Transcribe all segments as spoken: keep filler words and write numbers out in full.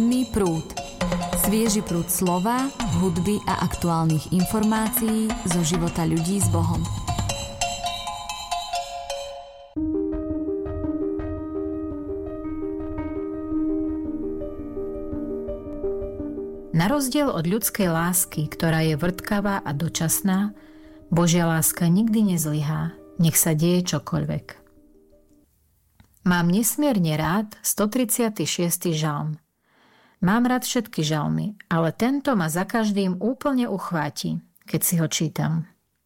Denný prúd. Svieži prúd slova, hudby a aktuálnych informácií zo života ľudí s Bohom. Na rozdiel od ľudskej lásky, ktorá je vrtkavá a dočasná, Božia láska nikdy nezlyhá, nech sa deje čokoľvek. Mám nesmierne rád stotridsiaty šiesty žalm. Mám rád všetky žalmy, ale tento ma za každým úplne uchváti, keď si ho čítam.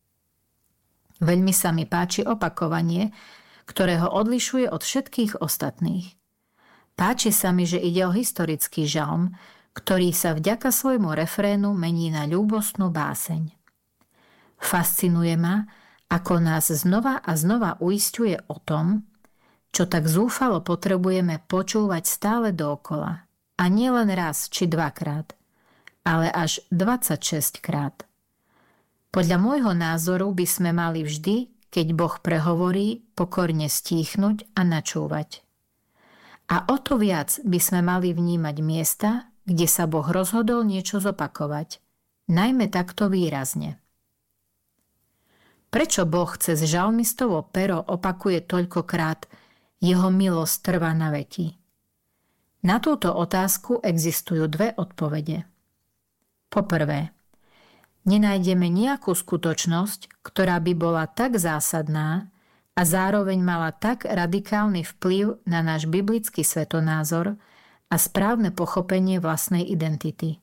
Veľmi sa mi páči opakovanie, ktoré ho odlišuje od všetkých ostatných. Páči sa mi, že ide o historický žalm, ktorý sa vďaka svojmu refrénu mení na ľúbostnú báseň. Fascinuje ma, ako nás znova a znova uisťuje o tom, čo tak zúfalo potrebujeme počúvať stále dookola. A nie len raz či dvakrát, ale až dvadsaťšesť krát. Podľa môjho názoru by sme mali vždy, keď Boh prehovorí, pokorne stíchnuť a načúvať. A o to viac by sme mali vnímať miesta, kde sa Boh rozhodol niečo zopakovať, najmä takto výrazne. Prečo Boh cez žalmistovo pero opakuje toľkokrát jeho milosť trvá na veky? Na túto otázku existujú dve odpovede. Poprvé, nenájdeme nejakú skutočnosť, ktorá by bola tak zásadná a zároveň mala tak radikálny vplyv na náš biblický svetonázor a správne pochopenie vlastnej identity.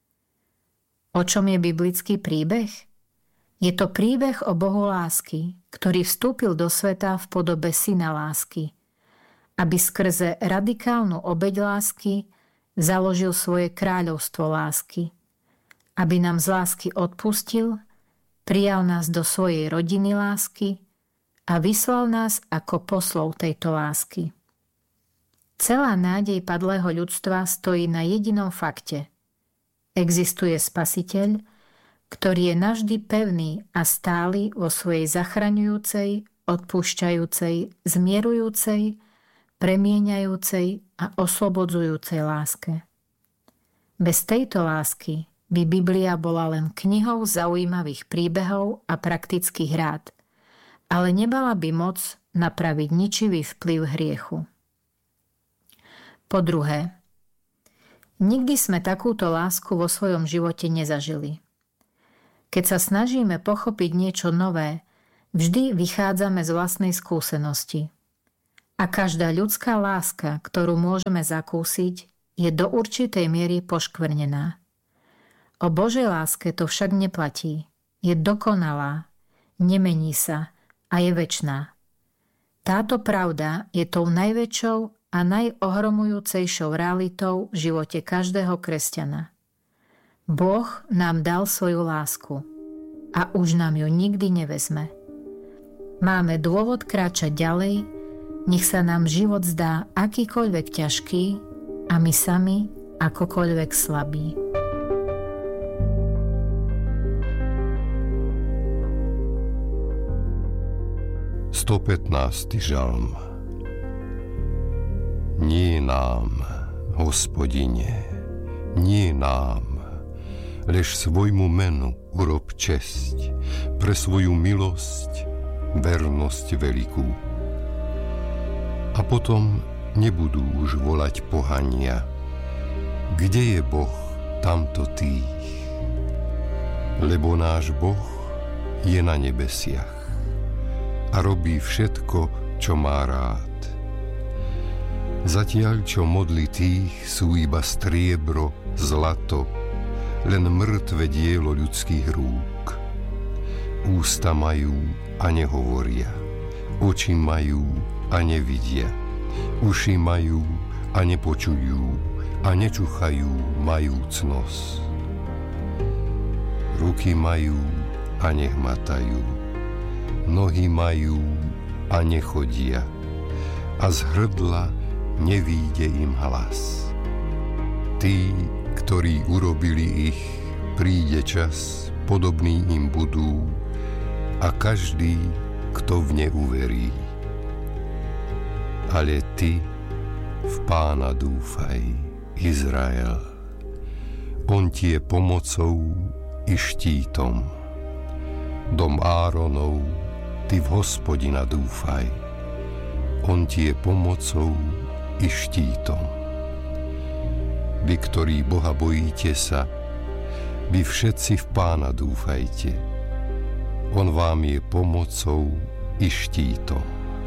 O čom je biblický príbeh? Je to príbeh o Bohu lásky, ktorý vstúpil do sveta v podobe syna lásky, aby skrze radikálnu obeť lásky založil svoje kráľovstvo lásky, aby nám z lásky odpustil, prijal nás do svojej rodiny lásky a vyslal nás ako poslov tejto lásky. Celá nádej padlého ľudstva stojí na jedinom fakte. Existuje Spasiteľ, ktorý je navždy pevný a stály vo svojej zachraňujúcej, odpúšťajúcej, zmierujúcej, premieňajúcej a oslobodzujúcej láske. Bez tejto lásky by Biblia bola len knihou zaujímavých príbehov a praktických rád, ale nemala by moc napraviť ničivý vplyv hriechu. Po druhé, nikdy sme takúto lásku vo svojom živote nezažili. Keď sa snažíme pochopiť niečo nové, vždy vychádzame z vlastnej skúsenosti. A každá ľudská láska, ktorú môžeme zakúsiť, je do určitej miery poškvrnená. O Božej láske to však neplatí. Je dokonalá, nemení sa a je večná. Táto pravda je tou najväčšou a najohromujúcejšou realitou v živote každého kresťana. Boh nám dal svoju lásku a už nám ju nikdy nevezme. Máme dôvod kráčať ďalej, nech sa nám život zdá akýkoľvek ťažký a my sami akokoľvek slabí. stopätnásty žalm. Nie nám, Hospodine, nie nám, lež svojmu menu urob česť pre svoju milosť, vernosť veľkú. A potom nebudú už volať pohania. Kde je Boh, tamto tých? Lebo náš Boh je na nebesiach a robí všetko, čo má rád. Zatiaľ, čo modly tých sú iba striebro, zlato, len mŕtve dielo ľudských rúk. Ústa majú a nehovoria, oči majú a nevidia, uši majú a nepočujú a nečuchajú majúc nos. Ruky majú a nehmatajú, nohy majú a nechodia a z hrdla nevíde im hlas. Tí, ktorí urobili ich, príde čas, podobný im budú a každý, kto v ne uverí. Ale ty v Pána dúfaj, Izrael. On ti je pomocou i štítom. Dom Áronov, ty v Hospodina dúfaj. On ti je pomocou i štítom. Vy, ktorí Boha bojíte sa, vy všetci v Pána dúfajte. On vám je pomocou i štítom.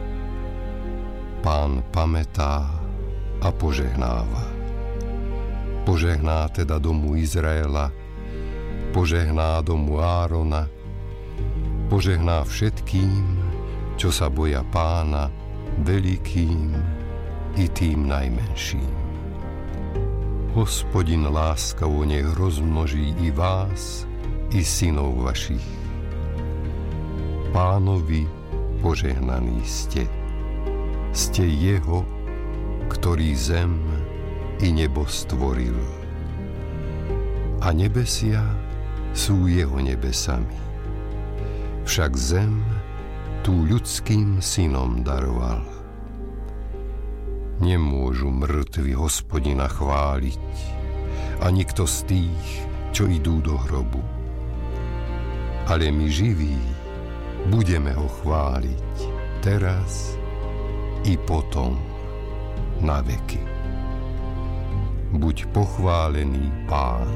Pán pamätá a požehnáva. Požehná teda domu Izraela, požehná domu Árona, požehná všetkým, čo sa boja Pána, veľkým i tým najmenším. Hospodin láskavo nech rozmnoží i vás, i synov vašich. Pánovi požehnaní ste. Ste jeho, ktorý zem i nebo stvoril. A nebesia sú jeho nebesami. Však zem tú ľudským synom daroval. Nemôžu mŕtvi Hospodina chváliť, a nikto z tých, čo idú do hrobu. Ale my živí budeme ho chváliť teraz i potom na veky. Buď pochválený Pán.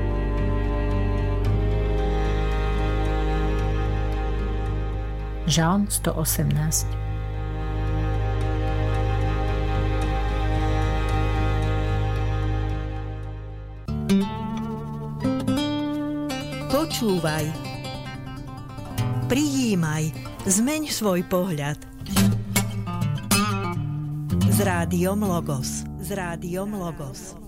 Žalm sto osemnásť. Počúvaj, prijímaj, zmeň svoj pohľad. S rádiom Logos. S rádiom Logos.